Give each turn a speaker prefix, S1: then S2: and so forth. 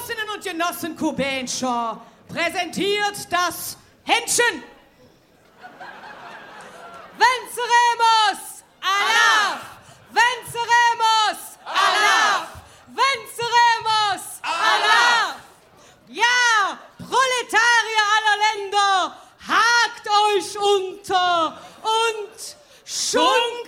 S1: Genossinnen und Genossen Kubenscher präsentiert das Händchen. Venceremos! Allah! Venceremos! Allah! Venceremos! Allah! Ja, Proletarier aller Länder, hakt euch unter und schunk